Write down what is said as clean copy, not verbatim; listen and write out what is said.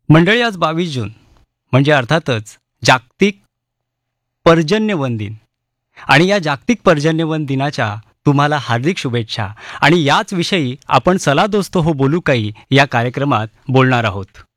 मंडळी, आज 22 जून म्हणजे अर्थातच जागतिक पर्जन्यवन दिन. आणि या जागतिक पर्जन्यवन दिनाच्या तुम्हाला हार्दिक शुभेच्छा. आणि याच विषयी आपण चला दोस्तो हो बोलू काही या कार्यक्रमात बोलणार आहोत.